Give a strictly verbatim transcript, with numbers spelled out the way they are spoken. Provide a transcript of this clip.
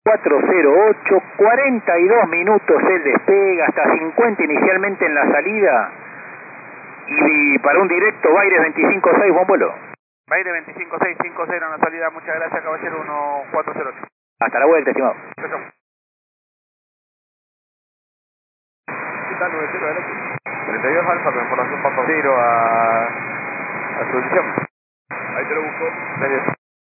cuatro cero ocho, cuarenta y dos minutos el despega, hasta cincuenta inicialmente en la salida. Y para un directo, Baires veinticinco seis, buen vuelo. Baires veinticinco seis cincuenta en la salida, muchas gracias, caballero, uno cuatro cero ocho. Hasta la vuelta, estimado. Chao, chao. ¿Qué tal, nueve cero adelante? treinta y dos Alfa, con información Papa cero a, a su dirección. Ahí te lo busco. Gracias.